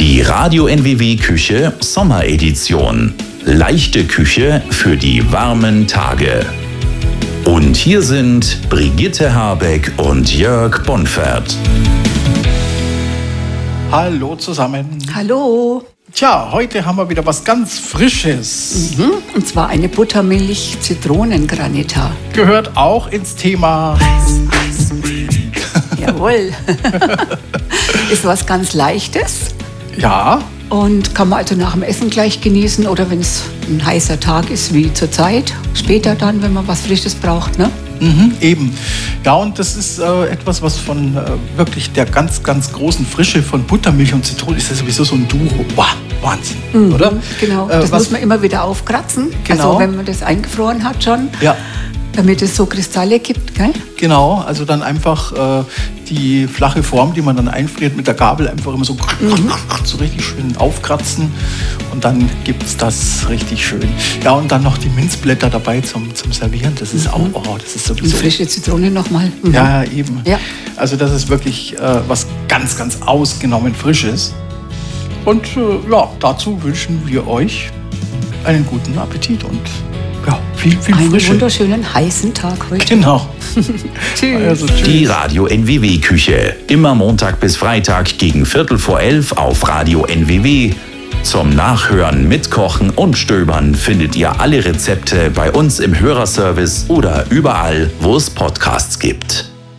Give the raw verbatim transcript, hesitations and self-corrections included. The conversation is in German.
Die Radio N W W Küche Sommeredition. Leichte Küche für die warmen Tage. Und hier sind Brigitte Habeck und Jörg Bonfert. Hallo zusammen. Hallo. Tja, heute haben wir wieder was ganz Frisches. Mhm. Und zwar eine Buttermilch-Zitronengranita. Gehört auch ins Thema. Jawohl. Ist was ganz Leichtes. Ja. Und kann man also nach dem Essen gleich genießen oder wenn es ein heißer Tag ist, wie zurzeit. Später dann, wenn man was Frisches braucht, ne? Mhm, eben. Ja, und das ist äh, etwas, was von äh, wirklich der ganz, ganz großen Frische von Buttermilch und Zitrone ist ja sowieso so ein Duo. Wow, Wahnsinn, mhm, oder? Genau, äh, das was, muss man immer wieder aufkratzen. Genau. Also wenn man das eingefroren hat schon. Ja. Damit es so Kristalle gibt, gell? Genau, also dann einfach äh, die flache Form, die man dann einfriert, mit der Gabel einfach immer so, mhm. so richtig schön aufkratzen und dann gibt es das richtig schön. Ja, und dann noch die Minzblätter dabei zum, zum Servieren, das ist mhm. auch, oh, das ist sowieso... Und frische Zitrone nochmal. Mhm. Ja, eben. Ja. Also das ist wirklich äh, was ganz, ganz ausgenommen Frisches. Und äh, ja, dazu wünschen wir euch einen guten Appetit und ja, viel, viel Einen Frische. wunderschönen heißen Tag heute. Genau. Tschüss. Also, tschüss. Die Radio N W W Küche. Immer Montag bis Freitag gegen Viertel vor elf auf Radio N W W. Zum Nachhören, Mitkochen und Stöbern findet ihr alle Rezepte bei uns im Hörerservice oder überall, wo es Podcasts gibt.